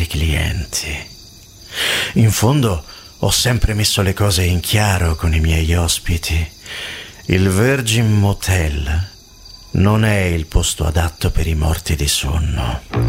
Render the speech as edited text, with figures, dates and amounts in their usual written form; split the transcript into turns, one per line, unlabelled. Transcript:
clienti. In fondo ho sempre messo le cose in chiaro con i miei ospiti. Il Virgin Motel non è il posto adatto per i morti di sonno.